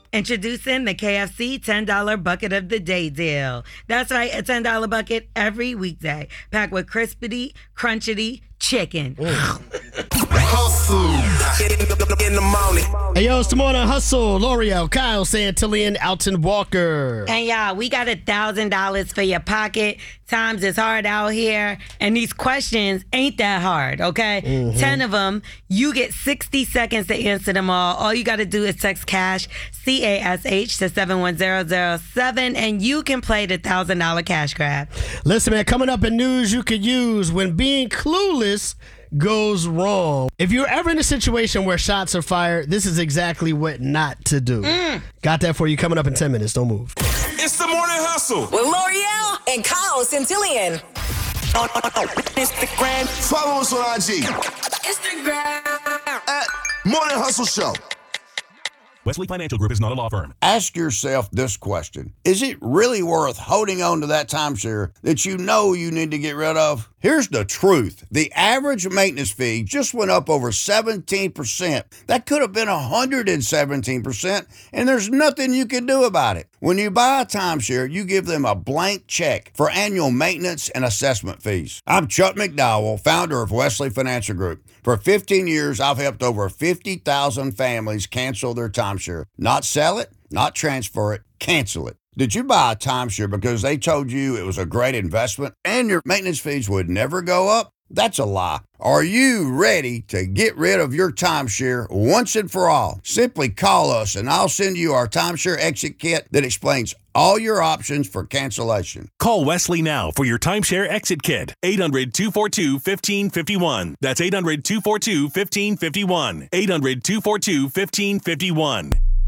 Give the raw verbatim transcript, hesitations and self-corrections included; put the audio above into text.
Introducing the K F C ten dollar Bucket of the Day deal. That's right, a ten dollar bucket every weekday, packed with crispity, crunchity chicken. In the morning. Hey, yo, it's the Morning Hustle. L'Oreal, Kyle Santillian, Alton Walker. And y'all, we got a thousand dollars for your pocket. Times is hard out here, and these questions ain't that hard, okay? Mm-hmm. Ten of them. You get sixty seconds to answer them all. All you got to do is text cash, C A S H, to seven one zero zero seven, and you can play the thousand dollar cash grab. Listen, man, coming up in news you could use when being clueless goes wrong. If you're ever in a situation where shots are fired, this is exactly what not to do. Mm. Got that for you coming up in ten minutes. Don't move. It's the Morning Hustle with L'Oreal and Kyle Santillian. On Instagram. Follow us on I G. Instagram. At Morning Hustle Show. Wesley Financial Group is not a law firm. Ask yourself this question. Is it really worth holding on to that timeshare that you know you need to get rid of? Here's the truth. The average maintenance fee just went up over seventeen percent. That could have been one hundred seventeen percent, and there's nothing you can do about it. When you buy a timeshare, you give them a blank check for annual maintenance and assessment fees. I'm Chuck McDowell, founder of Wesley Financial Group. For fifteen years, I've helped over fifty thousand families cancel their timeshare. Not sell it, not transfer it, cancel it. Did you buy a timeshare because they told you it was a great investment and your maintenance fees would never go up? That's a lie. Are you ready to get rid of your timeshare once and for all? Simply call us and I'll send you our timeshare exit kit that explains all your options for cancellation. Call Wesley now for your timeshare exit kit. eight hundred, two four two, one five five one. That's eight hundred, two four two, one five five one. eight hundred, two four two, one five five one.